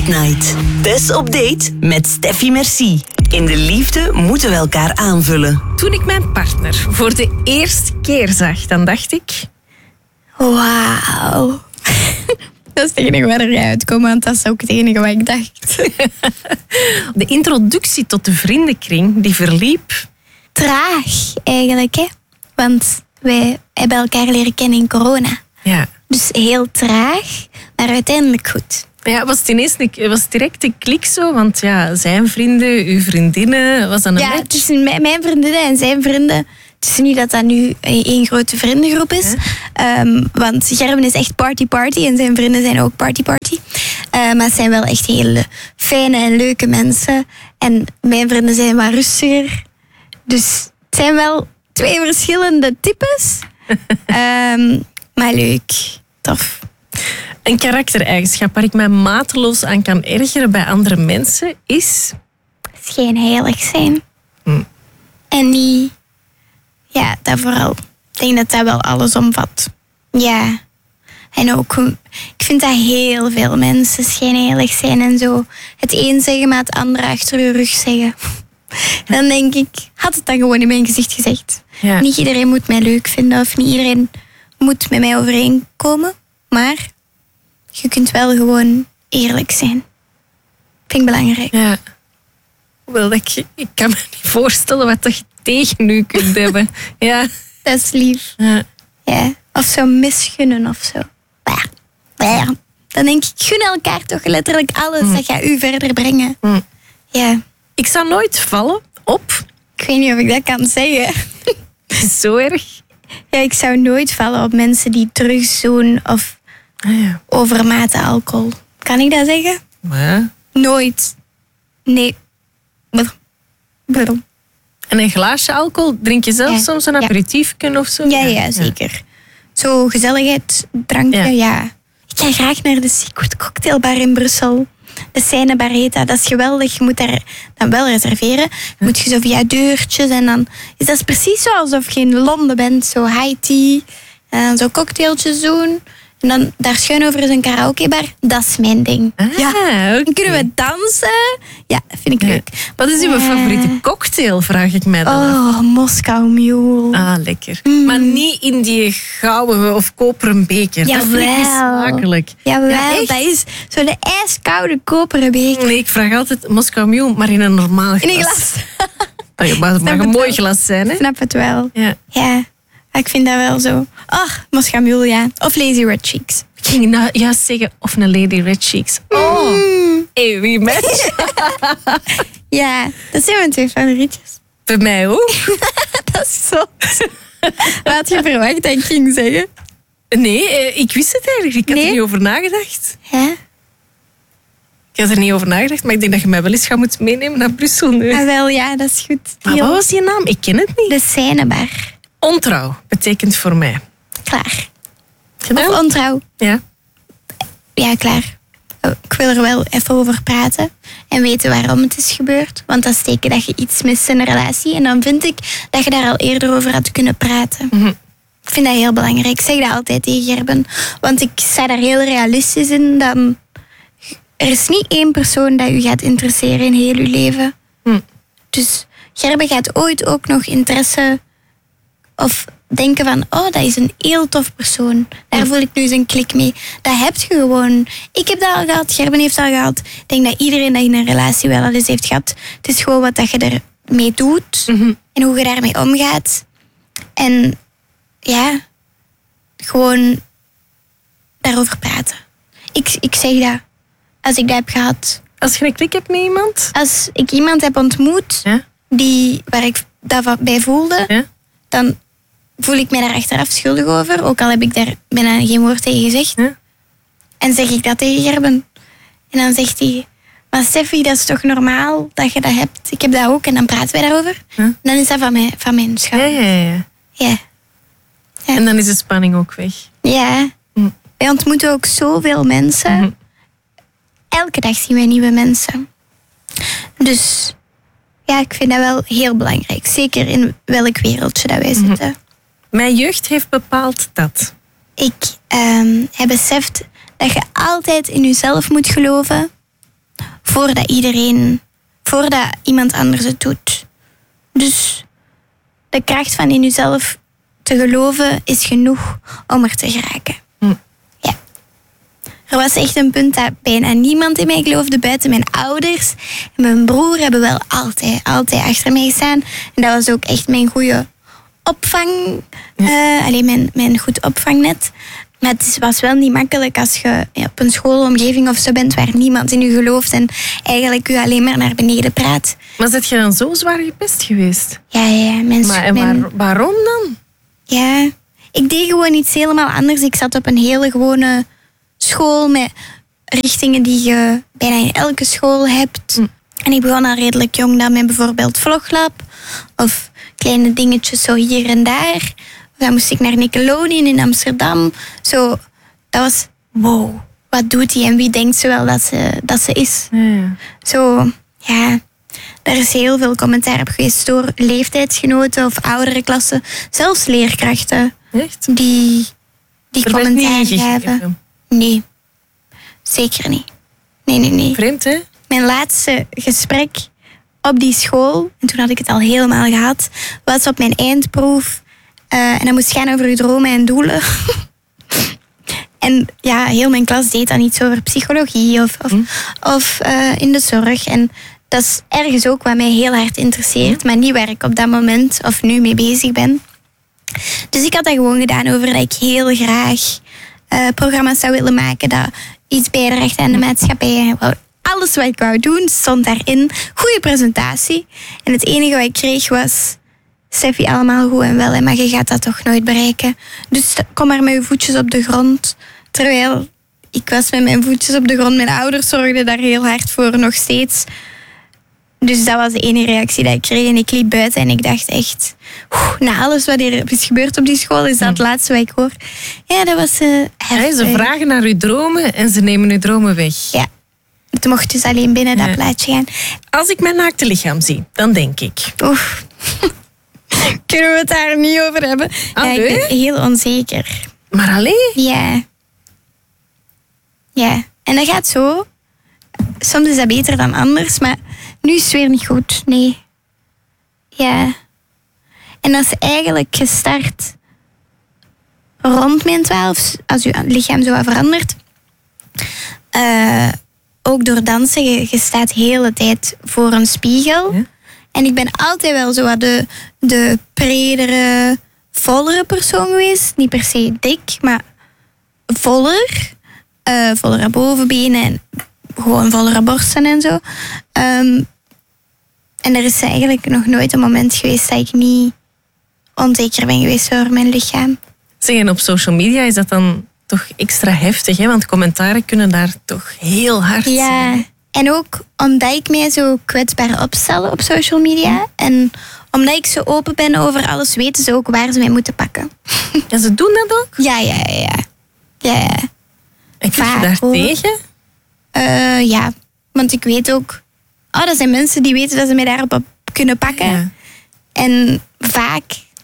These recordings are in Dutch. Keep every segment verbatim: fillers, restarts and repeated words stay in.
Date Night. Tess op date met Steffi Merci. In de liefde moeten we elkaar aanvullen. Toen ik mijn partner voor de eerste keer zag, dan dacht ik... Wauw. Dat is het enige waar er uitkomt, want dat is ook het enige wat ik dacht. De introductie tot de vriendenkring, die verliep... Traag, eigenlijk, hè. Want wij hebben elkaar leren kennen in corona. Ja. Dus heel traag, maar uiteindelijk goed. Ja, was het ineens een, was het direct een klik zo? Want ja, zijn vrienden, uw vriendinnen, was dat een Ja, match? tussen mijn mijn vriendinnen en zijn vrienden. Het is niet dat dat nu één grote vriendengroep is. Ja. Um, want Gerben is echt party-party en zijn vrienden zijn ook party-party. Uh, maar het zijn wel echt hele fijne en leuke mensen. En mijn vrienden zijn wat rustiger. Dus het zijn wel twee verschillende types. um, maar leuk. Tof. Een karaktereigenschap waar ik mij mateloos aan kan ergeren bij andere mensen is... Geen heilig zijn. Hm. En niet... Ja, dat vooral. Ik denk dat dat wel alles omvat. Ja. En ook... Ik vind dat heel veel mensen schijnheilig zijn en zo. Het een zeggen, maar het andere achter je rug zeggen. Dan denk ik... Had het dan gewoon in mijn gezicht gezegd. Ja. Niet iedereen moet mij leuk vinden of niet iedereen moet met mij overeenkomen. Maar... Je kunt wel gewoon eerlijk zijn. Vind ik belangrijk. Ja. Wel, dat ik, ik kan me niet voorstellen wat dat je tegen u kunt hebben. Ja. Dat is lief. Ja. Ja. Of zo misgunnen of zo. Ja. Ja. Dan denk ik, gun elkaar toch letterlijk alles. Mm. Dat gaat u verder brengen. Mm. Ja. Ik zou nooit vallen op... Ik weet niet of ik dat kan zeggen. Zo erg. Ja, ik zou nooit vallen op mensen die drugs doen of... Ah, ja. Overmate alcohol. Kan ik dat zeggen? Ja. Nooit. Nee. Waarom? En een glaasje alcohol? Drink je zelf Ja. soms een Ja. aperitiefje of zo? Ja, ja, zeker. Zo gezelligheid, drankje, ja. ja. Ik ga graag naar de Secret Cocktailbar in Brussel. De Seinebar heet dat. Dat is geweldig. Je moet daar dan wel reserveren. Dan moet je zo via deurtjes en dan... Is dat precies zo alsof je in Londen bent. Zo high tea. En dan zo cocktailtjes doen. En dan daar schuin over is een karaokebar. Dat is mijn ding. Ah, ja. Okay. Dan kunnen we dansen. Ja, dat vind ik Ja. leuk. Wat is uw Ja. favoriete cocktail, vraag ik mij dan af. Oh, Moskou Mule. Ah, lekker. Mm. Maar niet in die gouden of koperen beker. Dat vind ik Jawel. niet smakelijk. Jawel, Ja, echt? dat is zo de ijskoude koperen beker. Nee, ik vraag altijd Moskou Mule, maar in een normaal glas. In een glas. Oh, ja, maar het mag Snap een het mooi wel. glas zijn, hè? Ik snap het wel. Ja. Ja, ik vind dat wel zo. Ach, Moskou Mule, ja. Of Lazy Red Cheeks. Ik ging nou juist zeggen, of een Lady Red Cheeks. Oh, Mm. hey, wie match? Ja, dat zijn mijn twee favorietjes. Bij mij ook. Dat is zo. Wat had je verwacht dat ik ging zeggen? Nee, eh, ik wist het eigenlijk. Ik had Nee? er niet over nagedacht. Ja. Ik had er niet over nagedacht, maar ik denk dat je mij wel eens gaat moeten meenemen naar Brussel nu. Ah, wel, ja, dat is goed. Maar wat was die naam? Ik ken het niet. De Seinebar. Ontrouw betekent voor mij. Klaar. Gedaan? Of ontrouw. Ja. Ja, klaar. Oh, ik wil er wel even over praten en weten waarom het is gebeurd. Want dat is teken dat je iets mist in een relatie. En dan vind ik dat je daar al eerder over had kunnen praten. Mm-hmm. Ik vind dat heel belangrijk. Ik zeg dat altijd tegen Gerben. Want ik sta daar heel realistisch in. Dan... Er is niet één persoon dat u gaat interesseren in heel uw leven. Hm. Dus Gerben gaat ooit ook nog interesse... Of denken van, oh, dat is een heel tof persoon. Daar voel ik nu eens een klik mee. Dat heb je gewoon. Ik heb dat al gehad, Gerben heeft dat al gehad. Ik denk dat iedereen dat in een relatie wel al eens heeft gehad. Het is gewoon wat dat je ermee doet. Mm-hmm. En hoe je daarmee omgaat. En ja, gewoon daarover praten. Ik, ik zeg dat. Als ik dat heb gehad. Als je een klik hebt met iemand... Als ik iemand heb ontmoet Ja? die, waar ik dat van- bij voelde... Ja? dan voel ik mij daar achteraf schuldig over. Ook al heb ik daar bijna geen woord tegen gezegd. Ja? En zeg ik dat tegen Gerben. En dan zegt hij... Maar Steffi, dat is toch normaal dat je dat hebt? Ik heb dat ook. En dan praten wij daarover. Ja? En dan is dat van, mij, van mijn Ja, schouder. ja, ja. Ja. Ja. En dan is de spanning ook weg. Ja. Hm. Wij ontmoeten ook zoveel mensen. Mhm. Elke dag zien wij nieuwe mensen. Dus ja, ik vind dat wel heel belangrijk. Zeker in welk wereldje dat wij Mhm. zitten. Mijn jeugd heeft bepaald dat. Ik ehm, heb beseft dat je altijd in jezelf moet geloven. voordat iedereen, voordat iemand anders het doet. Dus de kracht van in jezelf te geloven is genoeg om er te geraken. Hm. Ja. Er was echt een punt dat bijna niemand in mij geloofde, buiten mijn ouders. En mijn broer hebben wel altijd, altijd achter mij gestaan. En dat was ook echt mijn goede opvang. Ja. Uh, alleen mijn, mijn goed opvangnet. Maar het was wel niet makkelijk als je op een schoolomgeving of zo bent waar niemand in je gelooft en eigenlijk je alleen maar naar beneden praat. Maar zit je dan zo zwaar gepest geweest? Ja, ja. Mijn, maar en mijn, waar, waarom dan? Ja, ik deed gewoon iets helemaal anders. Ik zat op een hele gewone school met richtingen die je bijna in elke school hebt. Hm. En ik begon al redelijk jong dan met bijvoorbeeld vloglab of kleine dingetjes zo hier en daar. Dan moest ik naar Nickelodeon in Amsterdam. Zo, dat was, wow, wat doet die en wie denkt ze wel dat ze, dat ze is? Ja, ja. Zo, ja, daar is heel veel commentaar op geweest door leeftijdsgenoten of oudere klassen. Zelfs leerkrachten Echt? die, die Er werd commentaar niet gaven. ingegeven. Nee, zeker niet. Nee, nee, nee. Vreemd, hè? Mijn laatste gesprek op die school, en toen had ik het al helemaal gehad, was op mijn eindproef. Uh, en dat moest gaan over je dromen en doelen. En ja, heel mijn klas deed dan iets over psychologie of, of, hm. of uh, in de zorg. En dat is ergens ook wat mij heel hard interesseert, hm. maar niet waar ik op dat moment of nu mee bezig ben. Dus ik had dat gewoon gedaan over dat ik heel graag uh, programma's zou willen maken dat iets bijdraagt aan de maatschappij. Alles wat ik wou doen stond daarin. Goede presentatie. En het enige wat ik kreeg was: Steffi, allemaal goed en wel, hè, maar je gaat dat toch nooit bereiken. Dus kom maar met je voetjes op de grond. Terwijl ik was met mijn voetjes op de grond. Mijn ouders zorgden daar heel hard voor, nog steeds. Dus dat was de enige reactie die ik kreeg. En ik liep buiten en ik dacht echt, oeh, na alles wat er is gebeurd op die school, is dat het laatste wat ik hoor. Ja, dat was uh, ja, ze vragen naar uw dromen en ze nemen uw dromen weg. Ja, het mocht dus alleen binnen ja. dat plaatje gaan. Als ik mijn naakte lichaam zie, dan denk ik... Oef. Kunnen we het daar niet over hebben? Ah, ja, ik ben heel onzeker. Maar alleen? Ja. Ja. En dat gaat zo. Soms is dat beter dan anders, maar nu is het weer niet goed. Nee. Ja. En dat is eigenlijk gestart rond mijn twaalf, als je lichaam zo wat verandert. Uh, ook door dansen. Je, je staat de hele tijd voor een spiegel. Ja. En ik ben altijd wel zo wat de, de bredere, vollere persoon geweest. Niet per se dik, maar voller. Uh, vollere bovenbenen en gewoon vollere borsten en zo. Um, en er is eigenlijk nog nooit een moment geweest dat ik niet onzeker ben geweest over mijn lichaam. Zeg, en op social media is dat dan toch extra heftig, hè? Want commentaren kunnen daar toch heel hard ja. zijn. En ook omdat ik mij zo kwetsbaar opstel op social media. En omdat ik zo open ben over alles, weten ze ook waar ze mij moeten pakken. Ja, ze doen dat ook? Ja, ja, ja. ja, ja. En krijg je daar tegen? Uh, ja, want ik weet ook... Oh, dat zijn mensen die weten dat ze mij daarop op kunnen pakken. Ja. En vaak...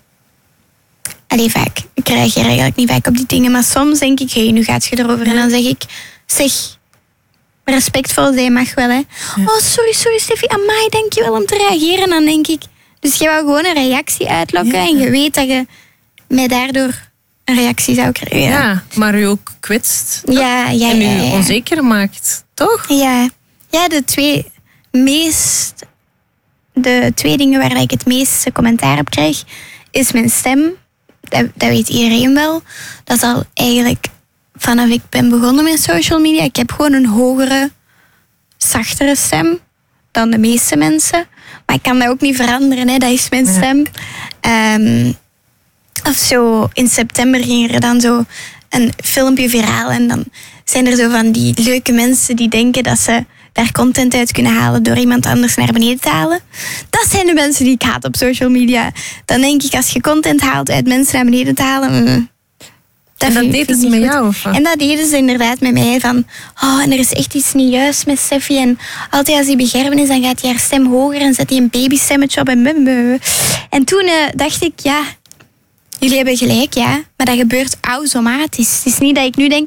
Allee, vaak. Ik reageer eigenlijk niet vaak op die dingen. Maar soms denk ik, hé, hey, nu gaat je erover. Ja. En dan zeg ik, zeg... respectvol zijn mag wel, hè. Ja. Oh, sorry, sorry, Steffi. Amai, dankjewel om te reageren. En dan denk ik... Dus je wou gewoon een reactie uitlokken. Ja. En je weet dat je mij daardoor een reactie zou krijgen. Ja, maar u ook kwetst. Ja, ja, en u ja, ja. onzeker maakt, toch? Ja. Ja, de twee meest... De twee dingen waar ik het meeste commentaar op krijg, is mijn stem. Dat, dat weet iedereen wel. Dat is al eigenlijk... Vanaf ik ben begonnen met social media. Ik heb gewoon een hogere, zachtere stem dan de meeste mensen. Maar ik kan dat ook niet veranderen, hè. Dat is mijn stem. Ja. Um, of zo, in september ging er dan zo een filmpje viraal. En dan zijn er zo van die leuke mensen die denken dat ze daar content uit kunnen halen door iemand anders naar beneden te halen. Dat zijn de mensen die ik haat op social media. Dan denk ik, als je content haalt uit mensen naar beneden te halen... Mm, Dat en dat deden ze met goed. jou? Of? En dat deden ze inderdaad met mij. Van, oh, en er is echt iets niet juist met Steffi. En altijd als hij begerven is, dan gaat hij haar stem hoger en zet hij een babystemmetje op. En, en toen uh, dacht ik, ja, jullie hebben gelijk, ja. Maar dat gebeurt automatisch. Het is niet dat ik nu denk,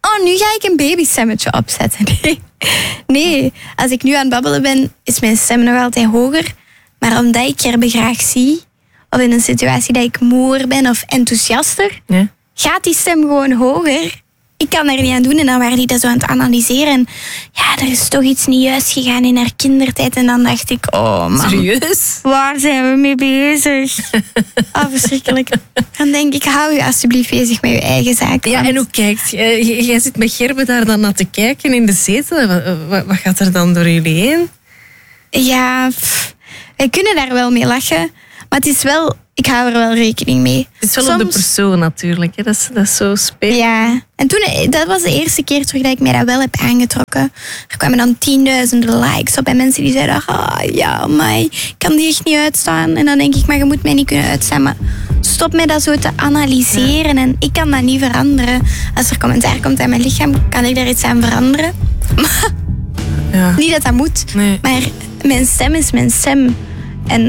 oh, nu ga ik een babystemmetje opzetten. Nee. nee, als ik nu aan het babbelen ben, is mijn stem nog altijd hoger. Maar omdat ik Gerben graag zie, of in een situatie dat ik moer ben of enthousiaster, Ja. gaat die stem gewoon hoger. Ik kan er niet aan doen. En dan waren die dat zo aan het analyseren. En ja, er is toch iets niet juist gegaan in haar kindertijd. En dan dacht ik, oh man, Serieus? waar zijn we mee bezig? Oh, verschrikkelijk. Dan denk ik, hou je alsjeblieft bezig met je eigen zaak. Ja, want- en hoe kijkt je? J- Jij zit met Gerben daar dan naar te kijken in de zetel. Wat, wat, wat gaat er dan door jullie heen? Ja, pff, wij kunnen daar wel mee lachen. Maar het is wel, ik hou er wel rekening mee. Het is wel op de persoon natuurlijk. Hè? Dat, is, dat is zo speel. Ja, en toen, dat was de eerste keer terug dat ik mij dat wel heb aangetrokken. Er kwamen dan tienduizenden likes op en mensen die zeiden, ah ja, maar ik kan die echt niet uitstaan. En dan denk ik, maar je moet mij niet kunnen uitstaan. Maar stop mij dat zo te analyseren en ik kan dat niet veranderen. Als er commentaar komt aan mijn lichaam, kan ik daar iets aan veranderen. Ja. Niet dat dat moet, Nee. maar mijn stem is mijn stem.